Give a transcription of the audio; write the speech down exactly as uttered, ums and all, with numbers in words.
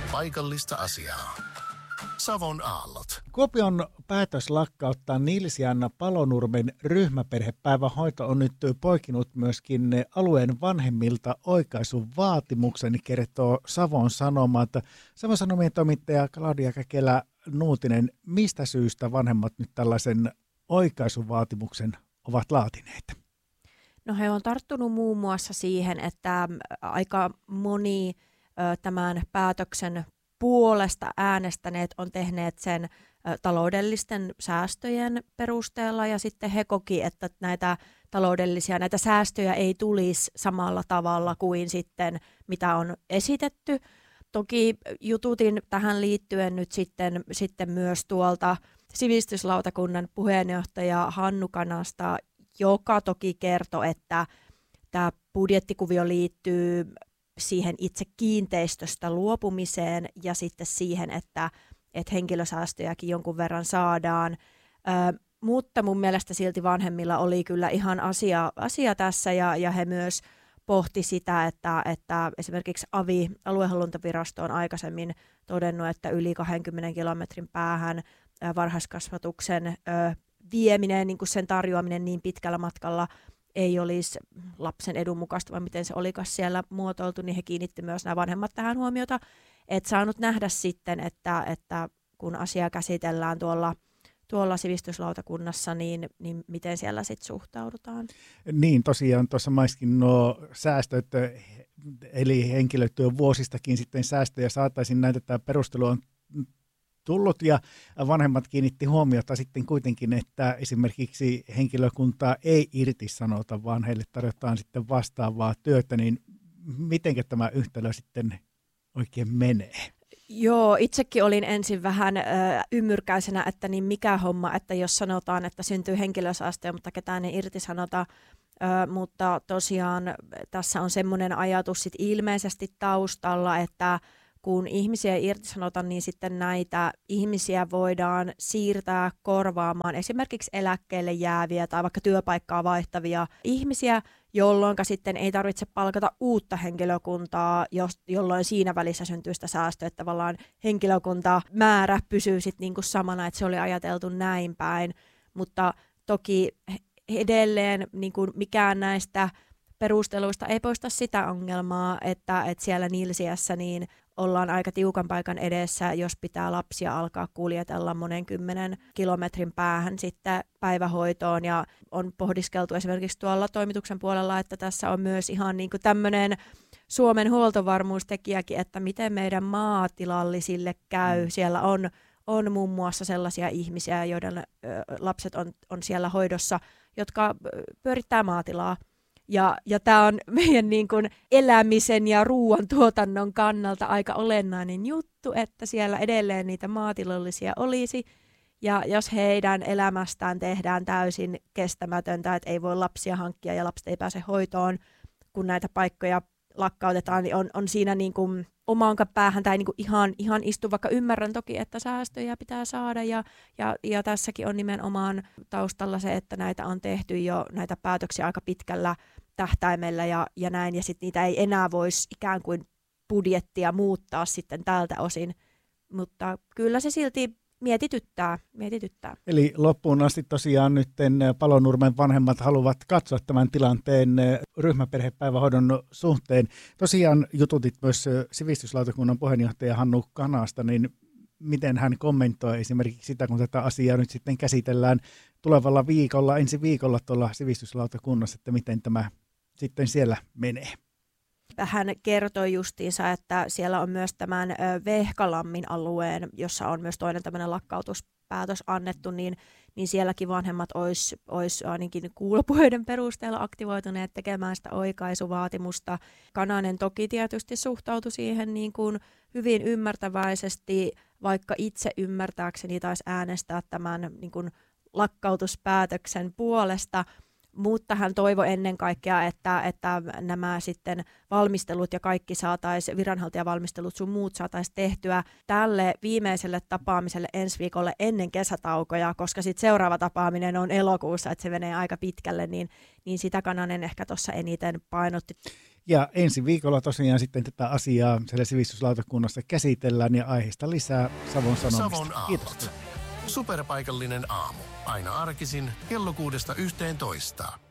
paikallista asiaa. Savon aallot. Kuopion päätös lakkauttaa Nilsiän Palonurmen ryhmäperhepäivähoito on nyt poikinut myöskin alueen vanhemmilta oikaisun vaatimuksen, kertoo Savon Sanomat. Savon Sanomien toimittaja Claudia Käkelä-Nuutinen, mistä syystä vanhemmat nyt tällaisen oikaisuvaatimuksen ovat laatineet? No he on tarttunut muun muassa siihen, että aika moni ö, tämän päätöksen puolesta äänestäneet on tehneet sen ö, taloudellisten säästöjen perusteella, ja sitten he koki, että näitä taloudellisia, näitä säästöjä ei tulisi samalla tavalla kuin sitten mitä on esitetty. Toki jututin tähän liittyen nyt sitten, sitten myös tuolta sivistyslautakunnan puheenjohtaja Hannu Kanasta, joka toki kertoi, että tämä budjettikuvio liittyy siihen itse kiinteistöstä luopumiseen ja sitten siihen, että, että henkilösäästöjäkin jonkun verran saadaan. Ö, mutta mun mielestä silti vanhemmilla oli kyllä ihan asia, asia tässä ja, ja he myös pohti sitä, että, että esimerkiksi A V I, aluehallintovirasto, on aikaisemmin todennut, että yli kahdenkymmenen kilometrin päähän ö, varhaiskasvatuksen ö, vieminen, niin kuin sen tarjoaminen niin pitkällä matkalla ei olisi lapsen edun mukaista, vai miten se olikaan siellä muotoiltu, niin he kiinnitti myös nämä vanhemmat tähän huomiota. Et saanut nähdä sitten, että, että kun asiaa käsitellään tuolla, tuolla sivistyslautakunnassa, niin, niin miten siellä sitten suhtaudutaan. Niin, tosiaan tuossa maiskin nuo säästöt, eli henkilötyön vuosistakin sitten säästöjä saataisiin, näitä tämä perustelu on tullut, ja vanhemmat kiinnitti huomiota sitten kuitenkin, että esimerkiksi henkilökuntaa ei irtisanota, vaan heille tarjotaan sitten vastaavaa työtä, niin mitenkä tämä yhtälö sitten oikein menee? Joo, itsekin olin ensin vähän ö, ymmyrkäisenä, että niin mikä homma, että jos sanotaan, että syntyy henkilösäästöjä, mutta ketään ei irtisanota, ö, mutta tosiaan tässä on semmoinen ajatus sit ilmeisesti taustalla, että kun ihmisiä ei irtisanota, niin sitten näitä ihmisiä voidaan siirtää korvaamaan esimerkiksi eläkkeelle jääviä tai vaikka työpaikkaa vaihtavia ihmisiä, jolloin sitten ei tarvitse palkata uutta henkilökuntaa, jolloin siinä välissä syntyy sitä säästöä, että tavallaan henkilökuntamäärä pysyy sitten niinku samana, että se oli ajateltu näin päin, mutta toki edelleen niin kuin mikään näistä perusteluista ei poista sitä ongelmaa, että, että siellä Nilsiässä niin ollaan aika tiukan paikan edessä, jos pitää lapsia alkaa kuljetella monen kymmenen kilometrin päähän sitten päivähoitoon, ja on pohdiskeltu esimerkiksi tuolla toimituksen puolella, että tässä on myös ihan niin kuin tämmöinen Suomen huoltovarmuustekijäkin, että miten meidän maatilallisille käy. Mm. Siellä on, on muun muassa sellaisia ihmisiä, joiden ö, lapset on, on siellä hoidossa, jotka pyörittää maatilaa. Ja, ja tämä on meidän niin kuin elämisen ja ruoantuotannon kannalta aika olennainen juttu, että siellä edelleen niitä maatilallisia olisi. Ja jos heidän elämästään tehdään täysin kestämätöntä, että ei voi lapsia hankkia ja lapset ei pääse hoitoon, kun näitä paikkoja lakkautetaan, niin on, on siinä niin kuin omaan päähän tai niin kuin ihan, ihan istu, vaikka ymmärrän toki, että säästöjä pitää saada. Ja, ja, ja tässäkin on nimenomaan taustalla se, että näitä on tehty jo näitä päätöksiä aika pitkällä tähtäimellä ja, ja näin, ja sitten niitä ei enää voisi ikään kuin budjettia muuttaa sitten tältä osin, mutta kyllä se silti mietityttää, mietityttää. Eli loppuun asti tosiaan nyt Palonurmen vanhemmat haluavat katsoa tämän tilanteen ryhmäperhepäivähoidon suhteen. Tosiaan jututit myös sivistyslautakunnan puheenjohtaja Hannu Kanasta, niin miten hän kommentoi esimerkiksi sitä, kun tätä asiaa nyt sitten käsitellään tulevalla viikolla, ensi viikolla tuolla sivistyslautakunnassa, että miten tämä sitten siellä menee? Hän kertoi justiinsa, että siellä on myös tämän Vehkalammin alueen, jossa on myös toinen tämmöinen lakkautuspäätös annettu, niin, niin sielläkin vanhemmat olisi, olisi ainakin kuulopuheiden perusteella aktivoituneet tekemään sitä oikaisuvaatimusta. Kananen toki tietysti suhtautui siihen niin kuin hyvin ymmärtäväisesti, vaikka itse ymmärtääkseni taisi äänestää tämän niin kuin lakkautuspäätöksen puolesta, mutta hän toivoi ennen kaikkea, että, että nämä sitten valmistelut ja kaikki saataisiin, viranhaltijavalmistelut sun muut saataisiin tehtyä tälle viimeiselle tapaamiselle ensi viikolle ennen kesätaukoja, koska sitten seuraava tapaaminen on elokuussa, että se menee aika pitkälle, niin, niin sitä Kananen ehkä tuossa eniten painotti. Ja ensi viikolla tosiaan sitten tätä asiaa siellä sivistyslautakunnassa käsitellään ja aiheesta lisää Savon Sanomista. Savon Kiitos. Superpaikallinen aamu. Aina arkisin kello kuudesta yhteentoista.